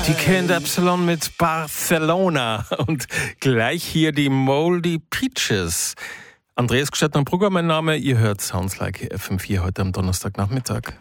Die Kind Epsilon mit Barcelona und gleich hier die Moldy Peaches. Andreas Gstettner-Brugger, mein Name. Ihr hört Sounds Like FM4 heute am Donnerstagnachmittag.